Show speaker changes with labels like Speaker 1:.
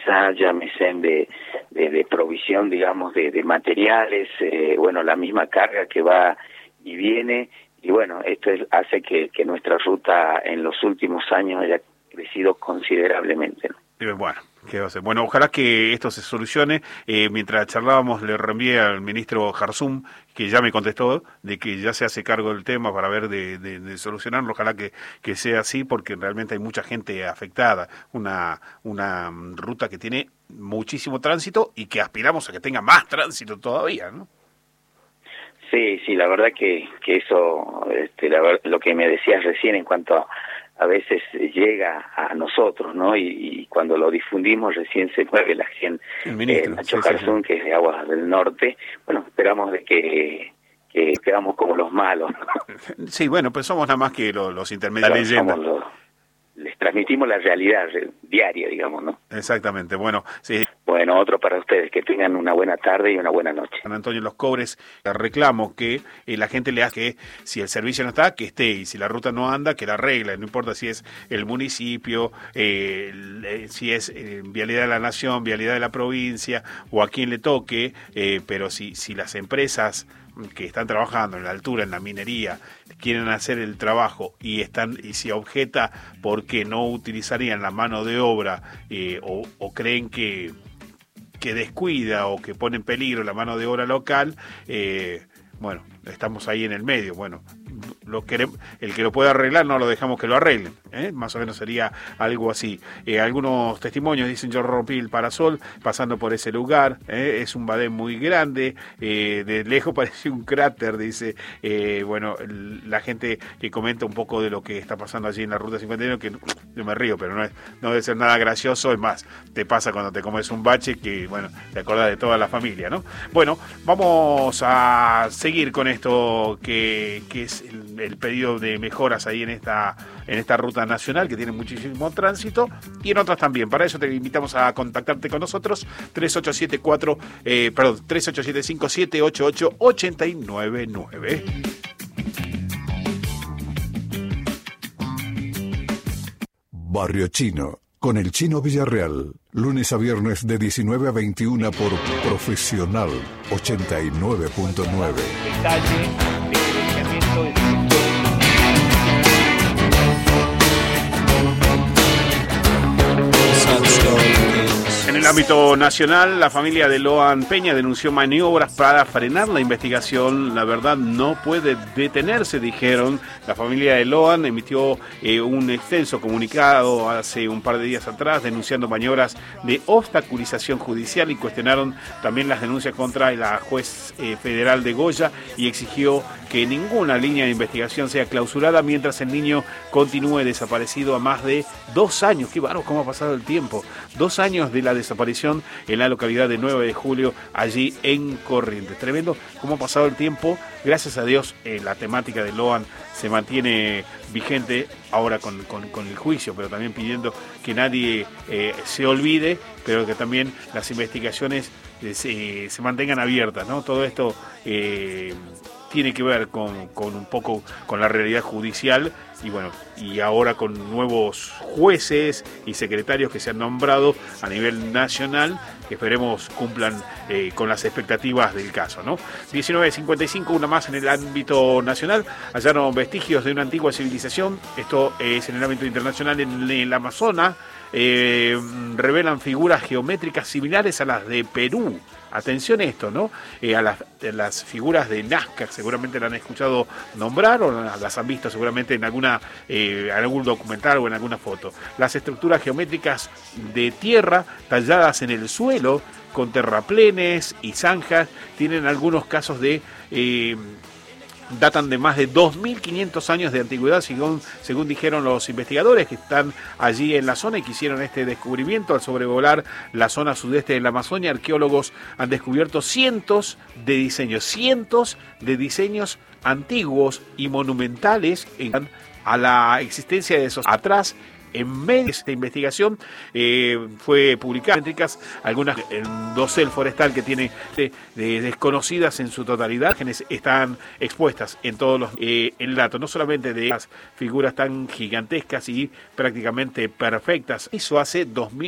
Speaker 1: limpieza, llámese de provisión, digamos, de materiales, bueno, la misma carga que va y viene, y bueno, esto hace que nuestra ruta en los últimos años haya crecido considerablemente, ¿no?
Speaker 2: Bueno, ¿qué va a ser? Bueno, ojalá que esto se solucione. Mientras charlábamos, le reenvié al ministro Jarzum, que ya me contestó, de que ya se hace cargo del tema para ver de solucionarlo. Ojalá que sea así, porque realmente hay mucha gente afectada. Una ruta que tiene muchísimo tránsito y que aspiramos a que tenga más tránsito todavía, ¿no?
Speaker 1: Sí, la verdad que eso, lo que me decías recién en cuanto a veces llega a nosotros, ¿no? Y cuando lo difundimos recién se mueve la gente.
Speaker 2: El ministro,
Speaker 1: Nacho Jarzum, que es de Aguas del Norte, bueno, esperamos de que quedamos como los malos, ¿no?
Speaker 2: Sí, bueno, pues somos nada más que los intermediarios.
Speaker 1: Les transmitimos la realidad diaria, digamos, ¿no?
Speaker 2: Exactamente, bueno, sí.
Speaker 1: Bueno, otro para ustedes, que tengan una buena tarde y una buena noche.
Speaker 2: San Antonio Los Cobres, reclamo que la gente le hace que si el servicio no está, que esté, y si la ruta no anda, que la arregle, no importa si es el municipio, si es Vialidad de la Nación, Vialidad de la provincia, o a quien le toque, pero si las empresas que están trabajando en la altura, en la minería, quieren hacer el trabajo y se objeta porque no utilizarían la mano de obra o creen que descuida o que pone en peligro la mano de obra local, bueno, estamos ahí en el medio. Bueno, el que lo pueda arreglar no lo dejamos que lo arreglen, más o menos sería algo así. Algunos testimonios dicen: yo rompí el parasol pasando por ese lugar, es un badén muy grande, de lejos parece un cráter, dice. Bueno, la gente que comenta un poco de lo que está pasando allí en la Ruta 51, que yo me río, pero no debe ser nada gracioso, es más, te pasa cuando te comes un bache que, bueno, te acordás de toda la familia, ¿no? Bueno, vamos a seguir con esto que es el pedido de mejoras ahí en esta ruta nacional, que tiene muchísimo tránsito, y en otras también. Para eso te invitamos a contactarte con nosotros, 3875788889.
Speaker 3: Barrio Chino, con el Chino Villarreal, lunes a viernes de 19 a 21 por Profesional 89.9.
Speaker 2: En el ámbito nacional, la familia de Loan Peña denunció maniobras para frenar la investigación. La verdad no puede detenerse, dijeron. La familia de Loan emitió un extenso comunicado hace un par de días atrás denunciando maniobras de obstaculización judicial y cuestionaron también las denuncias contra la juez federal de Goya y exigió que ninguna línea de investigación sea clausurada mientras el niño continúe desaparecido a más de 2 años. Qué bárbaro, cómo ha pasado el tiempo. 2 años de la desaparición en la localidad de 9 de julio, allí en Corrientes. Tremendo cómo ha pasado el tiempo. Gracias a Dios, la temática de Loan se mantiene vigente ahora con el juicio, pero también pidiendo que nadie se olvide, pero que también las investigaciones se mantengan abiertas, ¿no? Todo esto tiene que ver con un poco con la realidad judicial y bueno, y ahora con nuevos jueces y secretarios que se han nombrado a nivel nacional, que esperemos cumplan con las expectativas del caso, ¿no? 19:55, una más en el ámbito nacional. Hallaron vestigios de una antigua civilización, esto es en el ámbito internacional, en el Amazonas. Revelan figuras geométricas similares a las de Perú. Atención a esto, ¿no? A las figuras de Nazca, seguramente la han escuchado nombrar o las han visto seguramente en algún documental o en alguna foto. Las estructuras geométricas de tierra talladas en el suelo con terraplenes y zanjas tienen algunos casos datan de más de 2.500 años de antigüedad, según dijeron los investigadores que están allí en la zona y que hicieron este descubrimiento al sobrevolar la zona sudeste de la Amazonia. Arqueólogos han descubierto cientos de diseños antiguos y monumentales a la existencia de esos atrás. En medio de esta investigación fue publicada algunas en dosel forestal que tiene desconocidas en su totalidad, están expuestas en todos los el dato, no solamente de las figuras tan gigantescas y prácticamente perfectas. Eso hace 2000